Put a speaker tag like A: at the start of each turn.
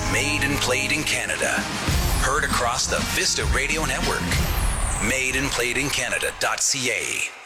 A: Made and played in Canada. Heard across the Vista Radio Network. Made and played in Canada.ca.